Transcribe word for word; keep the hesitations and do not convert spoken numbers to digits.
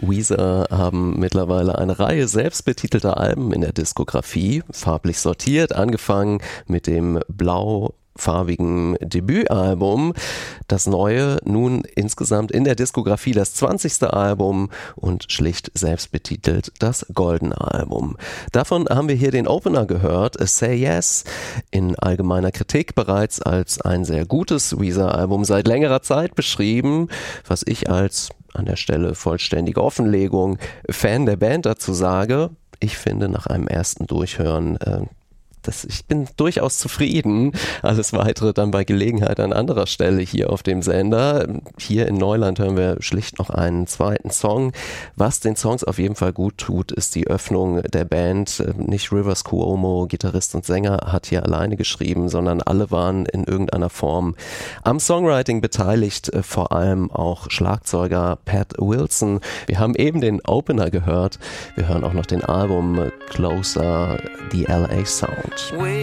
Weezer haben mittlerweile eine Reihe selbstbetitelter Alben in der Diskografie, farblich sortiert, angefangen mit dem blau farbigen Debütalbum. Das neue, nun insgesamt in der Diskografie das zwanzigste Album und schlicht selbstbetitelt das goldene Album. Davon haben wir hier den Opener gehört, Say Yes, in allgemeiner Kritik bereits als ein sehr gutes Weezer-Album seit längerer Zeit beschrieben, was ich als an der Stelle vollständige Offenlegung Fan der Band dazu sage. Ich finde nach einem ersten Durchhören äh, Das, ich bin durchaus zufrieden. Alles Weitere dann bei Gelegenheit an anderer Stelle hier auf dem Sender. Hier in Neuland hören wir schlicht noch einen zweiten Song. Was den Songs auf jeden Fall gut tut, ist die Öffnung der Band. Nicht Rivers Cuomo, Gitarrist und Sänger, hat hier alleine geschrieben, sondern alle waren in irgendeiner Form am Songwriting beteiligt, vor allem auch Schlagzeuger Pat Wilson. Wir haben eben den Opener gehört. Wir hören auch noch den Album Closer, the L A Sound. We